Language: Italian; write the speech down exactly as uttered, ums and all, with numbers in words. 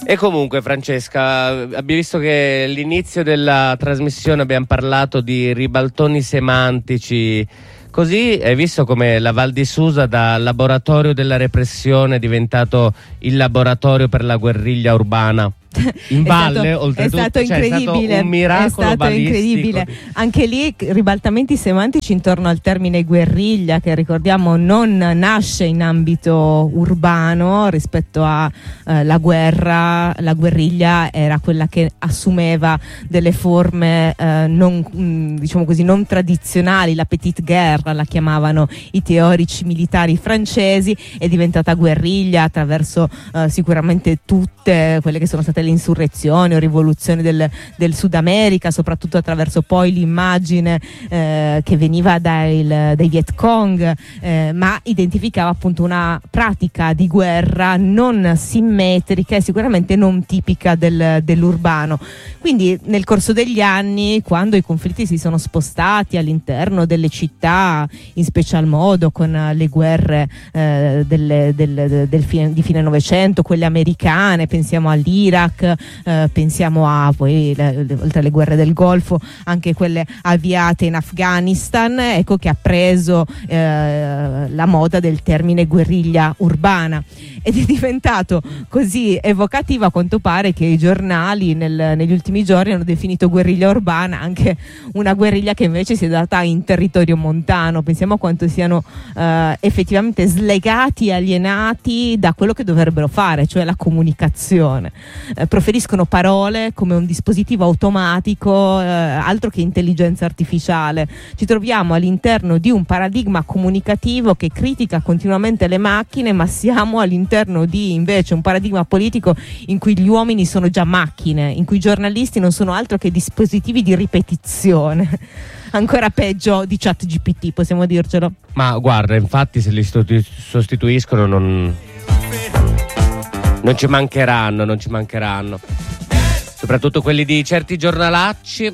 E comunque, Francesca, abbiamo visto che all'inizio della trasmissione abbiamo parlato di ribaltoni semantici. Così hai visto come la Val di Susa, da laboratorio della repressione, è diventato il laboratorio per la guerriglia urbana. In valle, stato, oltretutto, è stato cioè, incredibile, è stato un miracolo è stato balistico. incredibile. Anche lì ribaltamenti semantici intorno al termine guerriglia, che ricordiamo non nasce in ambito urbano rispetto a eh, la guerra. La guerriglia era quella che assumeva delle forme eh, non, mh, diciamo così, non tradizionali. La petite guerre la chiamavano i teorici militari francesi, è diventata guerriglia attraverso eh, sicuramente tutte quelle che sono state le insurrezioni o rivoluzioni del, del Sud America, soprattutto attraverso poi l'immagine eh, che veniva dai, dai Viet Cong, eh, ma identificava appunto una pratica di guerra non simmetrica e sicuramente non tipica del, dell'urbano. Quindi nel corso degli anni, quando i conflitti si sono spostati all'interno delle città, in special modo con le guerre eh, del, del, del fine, di fine Novecento, quelle americane, pensiamo all'Iraq, Eh, pensiamo a poi le, le, oltre alle guerre del Golfo anche quelle avviate in Afghanistan, ecco che ha preso eh, la moda del termine guerriglia urbana ed è diventato così evocativo a quanto pare che i giornali nel, negli ultimi giorni hanno definito guerriglia urbana anche una guerriglia che invece si è data in territorio montano. Pensiamo a quanto siano eh, effettivamente slegati e alienati da quello che dovrebbero fare, cioè la comunicazione. Eh, preferiscono parole come un dispositivo automatico, eh, altro che intelligenza artificiale. Ci troviamo all'interno di un paradigma comunicativo che critica continuamente le macchine, ma siamo all'interno di invece un paradigma politico in cui gli uomini sono già macchine, in cui i giornalisti non sono altro che dispositivi di ripetizione. Ancora peggio di ChatGPT, possiamo dircelo. Ma guarda, infatti se li sostituiscono non... non ci mancheranno, non ci mancheranno. Soprattutto quelli di certi giornalacci